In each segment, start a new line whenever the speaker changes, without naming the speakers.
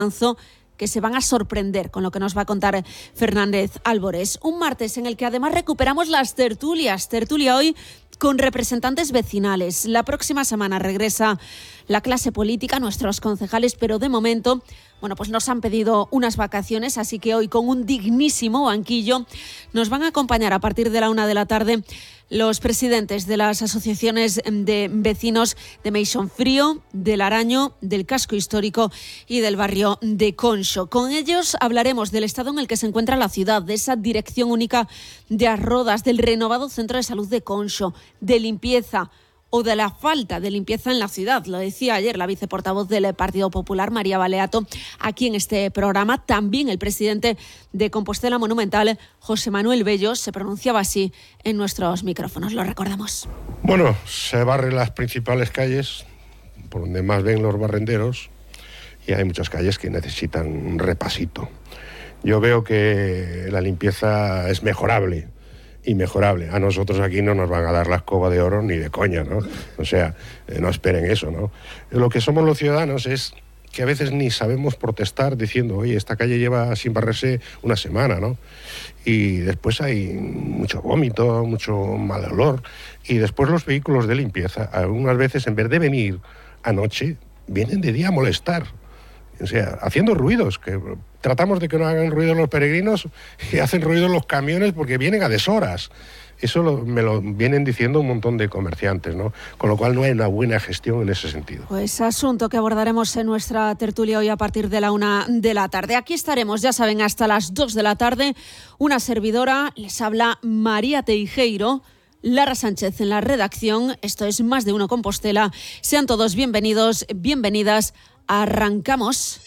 que se van a sorprender con lo que nos va a contar Fernández Álvarez. Un martes en el que además recuperamos las tertulias. Tertulia hoy con representantes vecinales. La próxima semana regresa la clase política, nuestros concejales, pero de momento, pues nos han pedido unas vacaciones, así que hoy con un dignísimo banquillo nos van a acompañar a partir de la 1 p.m. los presidentes de las asociaciones de vecinos de Meixonfrío, del Araño, del Casco Histórico y del barrio de Conxo. Con ellos hablaremos del estado en el que se encuentra la ciudad, de esa dirección única de As Rodas, del renovado centro de salud de Conxo, de limpieza o de la falta de limpieza en la ciudad. Lo decía ayer la viceportavoz del Partido Popular, María Baleato, aquí en este programa. También el presidente de Compostela Monumental, José Manuel Bello, se pronunciaba así en nuestros micrófonos. Lo recordamos.
Bueno, se barren las principales calles, por donde más ven los barrenderos, y hay muchas calles que necesitan un repasito. Yo veo que la limpieza es mejorable. Inmejorable. A nosotros aquí no nos van a dar la escoba de oro ni de coña, ¿no? O sea, no esperen eso, ¿no? Lo que somos los ciudadanos es que a veces ni sabemos protestar diciendo, oye, esta calle lleva sin barrerse una semana, ¿no? Y después hay mucho vómito, mucho mal olor, y después los vehículos de limpieza, algunas veces en vez de venir anoche, vienen de día a molestar. O sea, haciendo ruidos, que tratamos de que no hagan ruido los peregrinos y hacen ruido los camiones porque vienen a deshoras. Eso me lo vienen diciendo un montón de comerciantes, ¿no? Con lo cual no hay una buena gestión en ese sentido.
Pues asunto que abordaremos en nuestra tertulia hoy a partir de la 1 p.m. Aquí estaremos, ya saben, hasta las 2 p.m. Una servidora, les habla María Teijeiro, Lara Sánchez en la redacción. Esto es Más de Uno Compostela. Sean todos bienvenidos, bienvenidas. Arrancamos.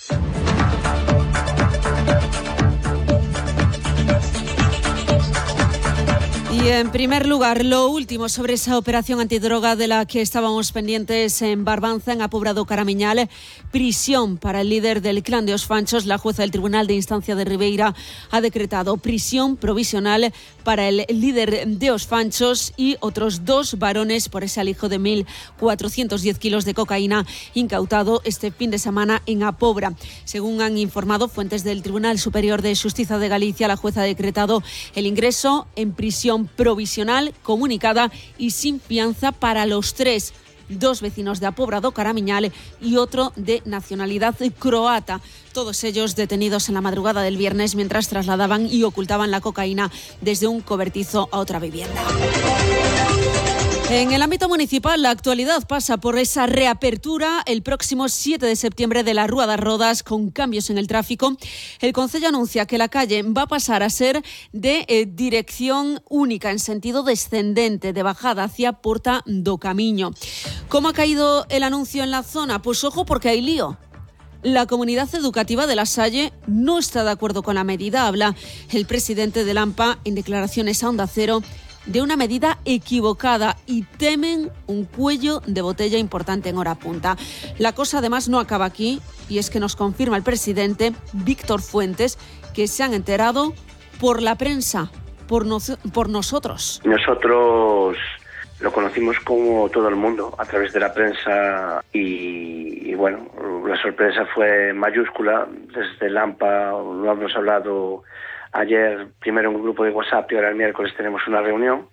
Y en primer lugar, lo último sobre esa operación antidroga de la que estábamos pendientes en Barbanza, en Apobrado Caramiñal. Prisión para el líder del clan de Os Fanchos. La jueza del Tribunal de Instancia de Ribeira ha decretado prisión provisional para el líder de Os Fanchos y otros 2 varones por ese alijo de 1.410 kilos de cocaína incautado este fin de semana en Apobra. Según han informado fuentes del Tribunal Superior de Xustiza de Galicia, la jueza ha decretado el ingreso en prisión provisional, comunicada y sin fianza para los 3, 2 vecinos de Apobrado Caramiñal y otro de nacionalidad croata. Todos ellos detenidos en la madrugada del viernes mientras trasladaban y ocultaban la cocaína desde un cobertizo a otra vivienda. En el ámbito municipal, la actualidad pasa por esa reapertura el próximo 7 de septiembre de la Rúa das Rodas con cambios en el tráfico. El concello anuncia que la calle va a pasar a ser de dirección única en sentido descendente, de bajada hacia Porta do Camiño. ¿Cómo ha caído el anuncio en la zona? Pues ojo, porque hay lío. La comunidad educativa de La Salle no está de acuerdo con la medida. Habla el presidente del AMPA en declaraciones a Onda Cero de una medida equivocada y temen un cuello de botella importante en hora punta. La cosa además no acaba aquí, y es que nos confirma el presidente Víctor Fuentes que se han enterado por la prensa, por nosotros.
Nosotros lo conocimos como todo el mundo a través de la prensa y bueno, la sorpresa fue mayúscula. Desde el AMPA lo hemos hablado ayer, primero en un grupo de WhatsApp y ahora el miércoles tenemos una reunión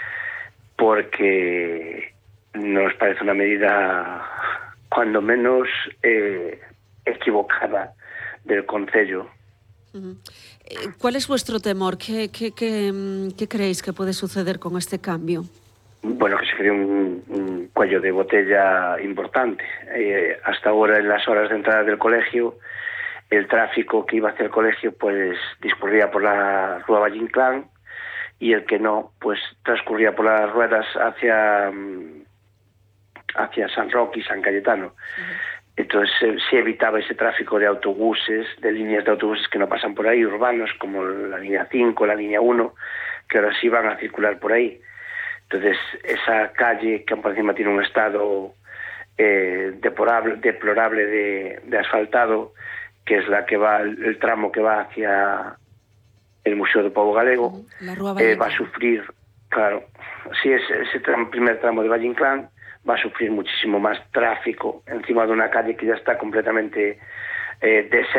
porque nos parece una medida cuando menos equivocada del concello.
¿Cuál es vuestro temor? ¿Qué creéis que puede suceder con este cambio?
Bueno, que se crea un cuello de botella importante. Hasta ahora, en las horas de entrada del colegio, el tráfico que iba hacia el colegio pues discurría por la Rúa Valle Inclán y el que no pues transcurría por las ruedas hacia San Roque y San Cayetano. Uh-huh. Entonces se evitaba ese tráfico de autobuses, de líneas de autobuses que no pasan por ahí, urbanos, como la línea 5, la línea 1, que ahora sí van a circular por ahí. Entonces esa calle que por encima tiene un estado deplorable de asfaltado, que es la que va, el tramo que va hacia el Museo del Pobo Galego, va a sufrir, claro, sí, ese primer tramo de Valle Inclán va a sufrir muchísimo más tráfico encima de una calle que ya está completamente desértica